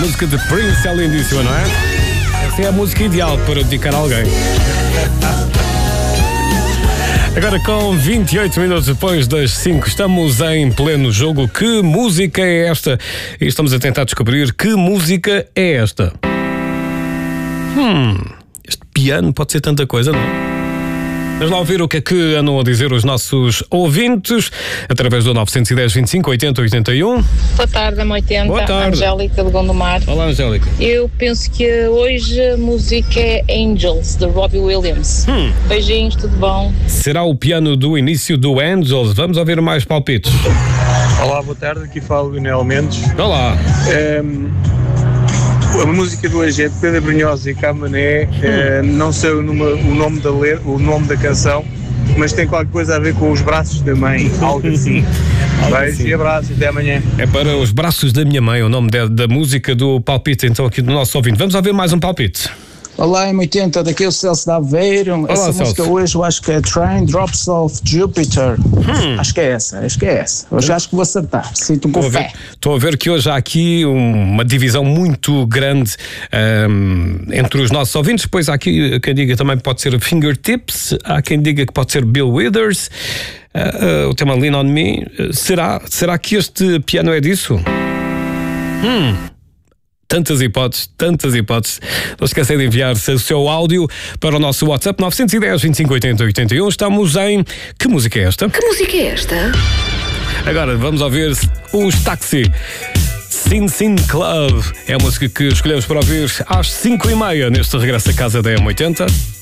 música de Prince é lindíssima, não é? Essa é a música ideal para dedicar a alguém. Agora com 28 minutos depois das 5, estamos em pleno jogo. Que música é esta? E estamos a tentar descobrir que música é esta. Este piano pode ser tanta coisa, não é? Vamos lá ouvir o que é que andam a dizer os nossos ouvintes através do 910 25 80 81. Boa tarde, M80. Boa tarde. Angélica de Gondomar. Olá, Angélica. Eu penso que hoje a música é Angels, de Robbie Williams. Beijinhos, tudo bom? Será o piano do início do Angels? Vamos ouvir mais palpites. Olá, boa tarde, aqui falo o Inel Mendes. Olá. A música do hoje é de Pedro Brunhosa e Camané. Não sei o nome da canção, mas tem qualquer coisa a ver com os braços da mãe, algo assim. Beijos e abraços, até amanhã. É para os braços da minha mãe, o nome da música do palpite, então, aqui do nosso ouvinte. Vamos ouvir mais um palpite. Olá, M80, daqui é o Celso da Aveiro. Essa música hoje eu acho que é Train Drops of Jupiter. Acho que é essa. Hoje acho que vou acertar, sinto com fé. Estou a ver que hoje há aqui uma divisão muito grande entre os nossos ouvintes. Depois há aqui quem diga também pode ser Fingertips, há quem diga que pode ser Bill Withers. O tema Lean On Me. Será que este piano é disso? Tantas hipóteses. Não esqueça de enviar o seu áudio para o nosso WhatsApp 910 25 80 81. Estamos em... Que música é esta? Que música é esta? Agora vamos ouvir os Taxi. Sin Sin Club. É a música que escolhemos para ouvir às 5h30 neste regresso a casa da M80.